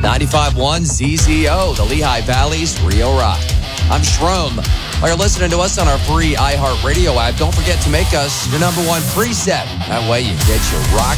95.1 ZZO, the Lehigh Valley's Rio Rock. I'm Shroom. While you're listening to us on our free iHeartRadio app, don't forget to make us your number one preset. That way you get your rock